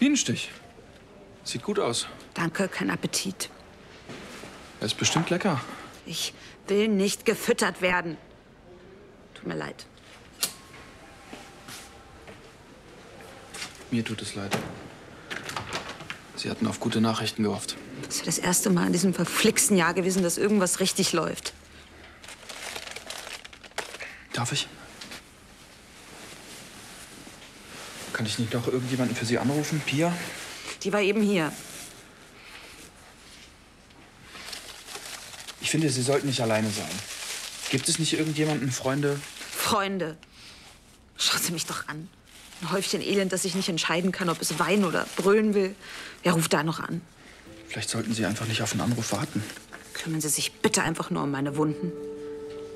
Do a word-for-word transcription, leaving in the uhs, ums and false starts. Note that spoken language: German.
Bienenstich. Sieht gut aus. Danke, kein Appetit. Er ist bestimmt lecker. Ich will nicht gefüttert werden. Tut mir leid. Mir tut es leid. Sie hatten auf gute Nachrichten gehofft. Das ist das erste Mal in diesem verflixten Jahr gewesen, dass irgendwas richtig läuft. Darf ich? Kann ich nicht noch irgendjemanden für Sie anrufen? Pia? Die war eben hier. Ich finde, Sie sollten nicht alleine sein. Gibt es nicht irgendjemanden, Freunde? Freunde. Schaut sie mich doch an. Ein Häufchen Elend, das sich nicht entscheiden kann, ob es weinen oder brüllen will. Wer ruft da noch an? Vielleicht sollten Sie einfach nicht auf einen Anruf warten. Kümmern Sie sich bitte einfach nur um meine Wunden.